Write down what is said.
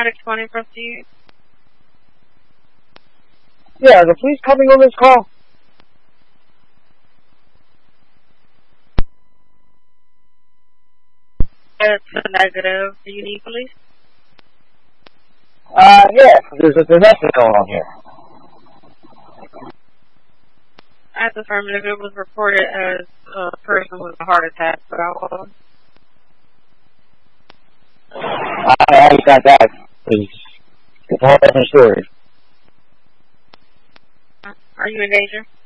paramedics 20 proceed. Yeah, are the police coming on this call? It's a negative. Do you need police? Yeah, there's a domestic going on here. As affirmative, it was reported as a person with a heart attack, but I will. I got that. It's a whole different story. Are you in danger?